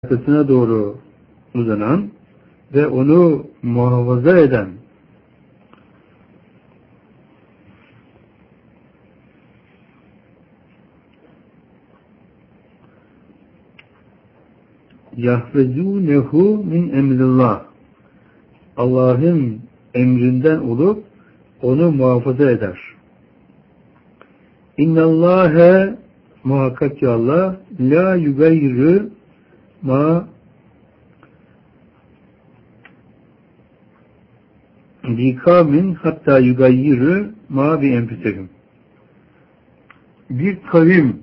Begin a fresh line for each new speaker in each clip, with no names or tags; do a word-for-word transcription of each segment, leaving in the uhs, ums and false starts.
arkasına doğru uzanan ve onu muhafaza eden yahfezûnehu min emrillah, Allah'ın emrinden olup onu muhafaza eder. İnnallâhe, muhakkak ki Allah, la yugayyirü ma bikâmin hatta yugayyirü ma bi enfisehum. Bir kavim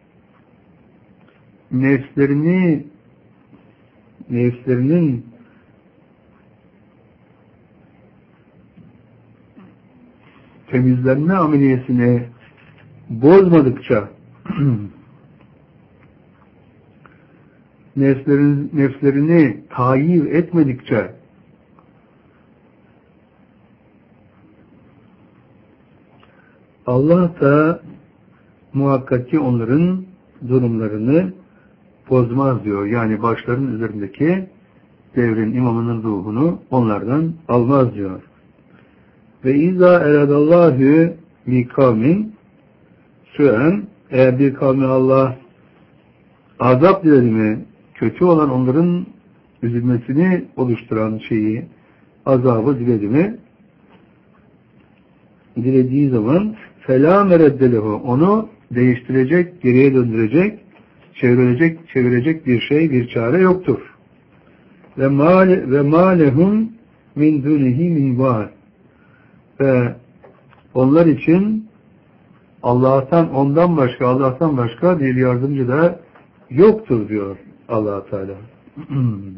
nefslerini nefslerinin temizlenme ameliyesini bozmadıkça nefslerin, nefslerini tayyip etmedikçe Allah da muhakkak ki onların durumlarını bozmaz diyor. Yani başların üzerindeki devrin imamının ruhunu onlardan almaz diyor. Ve izâ eradallâhü bi kavmin süen, eğer bir kavmi Allah azap diledi mi, kötü olan onların üzülmesini oluşturan şeyi, azabı diledi mi, dilediği zaman felâ mereddelehu, onu değiştirecek, geriye döndürecek, çevirecek, çevirecek bir şey, bir çare yoktur. Ve mâle ve mâlehum min dûnihi min vâl, ve onlar için Allah'tan, ondan başka, Allah'tan başka bir yardımcı da yoktur diyor Allah Teala.